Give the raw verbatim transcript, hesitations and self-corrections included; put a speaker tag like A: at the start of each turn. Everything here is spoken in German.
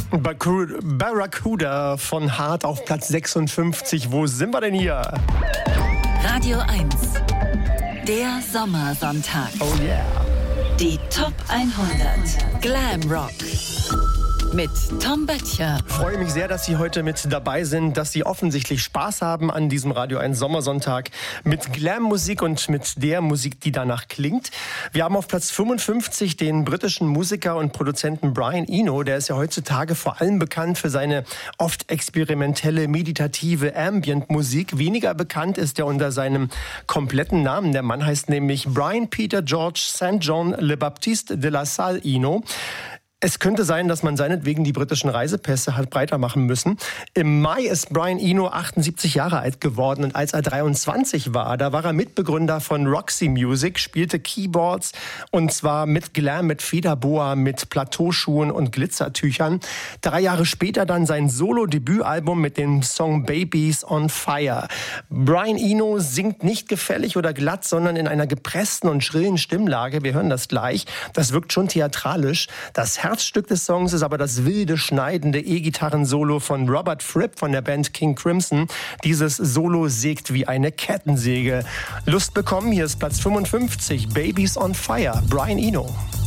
A: Barracuda von Heart auf Platz sechsundfünfzig. Wo sind wir denn hier?
B: Radio eins, der Sommersonntag.
A: Oh yeah.
B: Die Top hundert Glam Rock mit Tom Böttcher.
A: Ich freue mich sehr, dass Sie heute mit dabei sind, dass Sie offensichtlich Spaß haben an diesem Radio eins Sommersonntag mit Glam-Musik und mit der Musik, die danach klingt. Wir haben auf Platz fünfundfünfzig den britischen Musiker und Produzenten Brian Eno. Der ist ja heutzutage vor allem bekannt für seine oft experimentelle, meditative Ambient-Musik. Weniger bekannt ist er unter seinem kompletten Namen. Der Mann heißt nämlich Brian Peter George Saint John Le Baptiste de la Salle Eno. Es könnte sein, dass man seinetwegen die britischen Reisepässe hat breiter machen müssen. Im Mai ist Brian Eno achtundsiebzig Jahre alt geworden und als er dreiundzwanzig war, da war er Mitbegründer von Roxy Music, spielte Keyboards und zwar mit Glam, mit Federboa, mit Plateauschuhen und Glitzertüchern. Drei Jahre später dann sein Solo-Debütalbum mit dem Song Babies on Fire. Brian Eno singt nicht gefällig oder glatt, sondern in einer gepressten und schrillen Stimmlage. Wir hören das gleich. Das wirkt schon theatralisch. Das Herzstück des Songs ist aber das wilde, schneidende E-Gitarren-Solo von Robert Fripp von der Band King Crimson. Dieses Solo sägt wie eine Kettensäge. Lust bekommen, hier ist Platz fünfundfünfzig, Babies on Fire, Brian Eno.